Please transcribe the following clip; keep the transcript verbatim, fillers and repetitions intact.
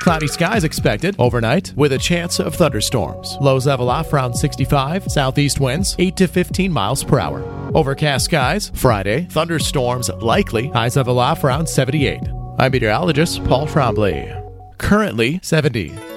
Cloudy skies expected overnight with a chance of thunderstorms. Lows level off around sixty-five. Southeast winds eight to fifteen miles per hour. Overcast skies Friday. Thunderstorms likely. Highs level off around seventy-eight. I'm meteorologist Paul Trombley. Currently seventy.